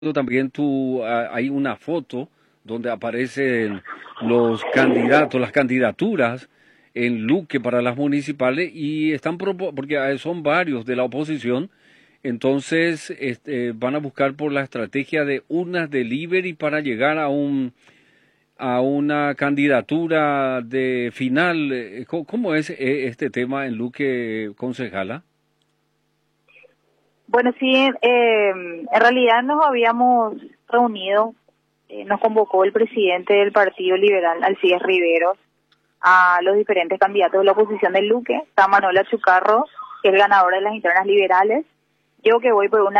también hay una foto donde aparecen los candidatos, las candidaturas en Luque para las municipales y porque son varios de la oposición, entonces van a buscar por la estrategia de urnas delivery para llegar a una candidatura de final. ¿Cómo es este tema en Luque, concejala? Bueno, sí, en realidad nos habíamos reunido, nos convocó el presidente del Partido Liberal, Alcides Riveros, a los diferentes candidatos de la oposición del Luque. Está Manuela Chucarro, que es el ganador de las internas liberales. Yo que voy por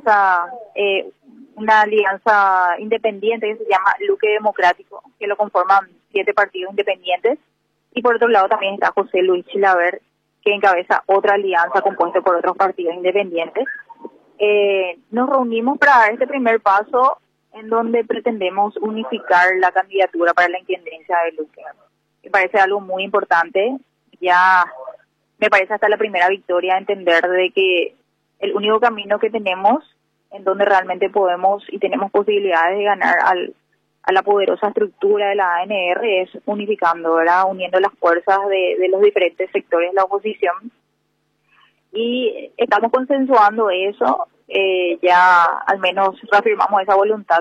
una alianza independiente que se llama Luque Democrático, que lo conforman 7 partidos independientes. Y por otro lado también está José Luis Chilaver, que encabeza otra alianza compuesta por otros partidos independientes. Nos reunimos para dar este primer paso en donde pretendemos unificar la candidatura para la intendencia de Luque. Me parece algo muy importante. Ya me parece hasta la primera victoria entender de que el único camino que tenemos en donde realmente podemos y tenemos posibilidades de ganar a la poderosa estructura de la ANR es unificando, ¿verdad? Uniendo las fuerzas de los diferentes sectores de la oposición. Y estamos consensuando eso, ya al menos reafirmamos esa voluntad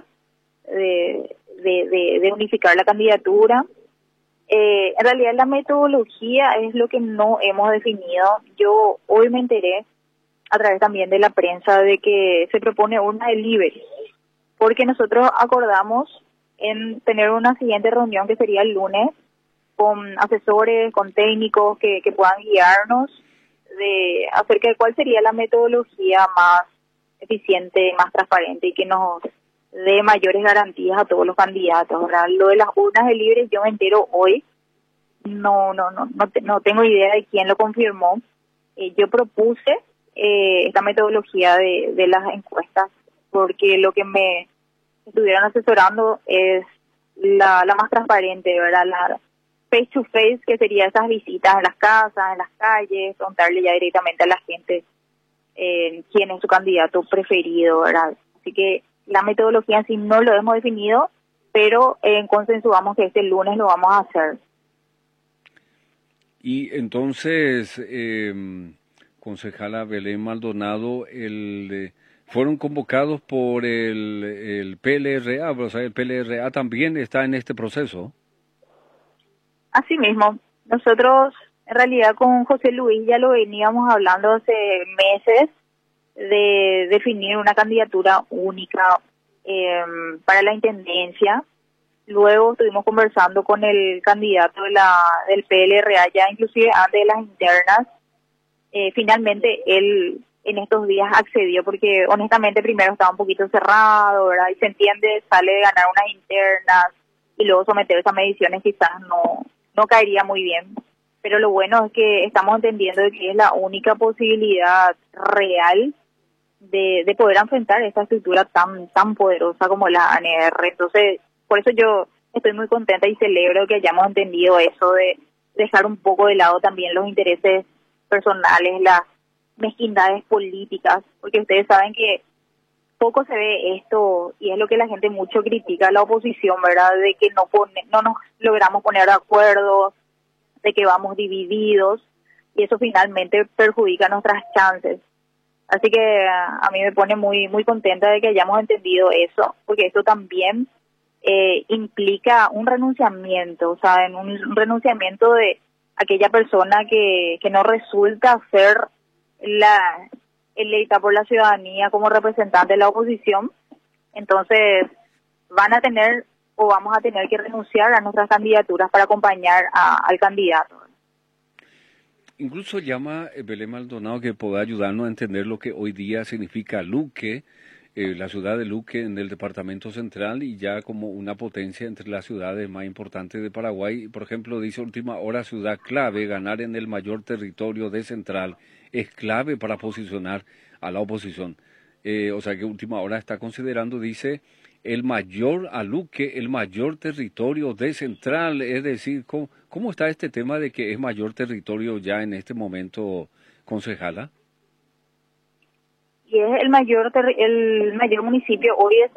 de unificar la candidatura. En realidad la metodología es lo que no hemos definido. Yo hoy me enteré a través también de la prensa de que se propone una delivery, porque nosotros acordamos en tener una siguiente reunión que sería el lunes con asesores, con técnicos que puedan guiarnos acerca de cuál sería la metodología más eficiente, más transparente y que nos dé mayores garantías a todos los candidatos, ¿verdad? Lo de las urnas de libre yo me entero hoy, no tengo idea de quién lo confirmó. Yo propuse esta metodología de las encuestas porque lo que me estuvieron asesorando es la más transparente, ¿verdad? La face to face, que sería esas visitas en las casas, en las calles, preguntarle ya directamente a la gente quién es su candidato preferido, ¿verdad? Así que la metodología en sí no lo hemos definido, pero consensuamos que este lunes lo vamos a hacer. Y entonces, concejala Belén Maldonado, fueron convocados por el PLRA, o sea, el PLRA también está en este proceso. Así mismo, nosotros en realidad con José Luis ya lo veníamos hablando hace meses de definir una candidatura única para la intendencia. Luego estuvimos conversando con el candidato del PLRA ya inclusive antes de las internas. Finalmente él en estos días accedió porque honestamente primero estaba un poquito cerrado, ¿verdad? Y se entiende, sale de ganar unas internas y luego someterse a mediciones quizás no caería muy bien. Pero lo bueno es que estamos entendiendo de que es la única posibilidad real de poder enfrentar esta estructura tan poderosa como la ANR. Entonces, por eso yo estoy muy contenta y celebro que hayamos entendido eso de dejar un poco de lado también los intereses personales, las mezquindades políticas, porque ustedes saben que poco se ve esto y es lo que la gente mucho critica a la oposición, ¿verdad? De que no nos logramos poner de acuerdo, de que vamos divididos y eso finalmente perjudica nuestras chances. Así que a mí me pone muy contenta de que hayamos entendido eso, porque eso también implica un renunciamiento, o sea, en un renunciamiento de aquella persona que no resulta ser la electa por la ciudadanía como representante de la oposición. Entonces van a tener o vamos a tener que renunciar a nuestras candidaturas para acompañar al candidato. Incluso llama Belén Maldonado que pueda ayudarnos a entender lo que hoy día significa Luque, la ciudad de Luque en el departamento central y ya como una potencia entre las ciudades más importantes de Paraguay. Por ejemplo, dice última hora ciudad clave, ganar en el mayor territorio de central es clave para posicionar a la oposición. O sea que última hora está considerando, dice, el mayor a Luque, el mayor territorio de central, es decir, ¿cómo está este tema de que es mayor territorio ya en este momento, concejala? y es el mayor municipio hoy de